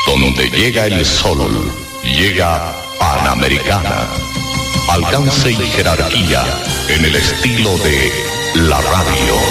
Donde llega el sol, llega Panamericana. Alcance y jerarquía en el estilo de la radio.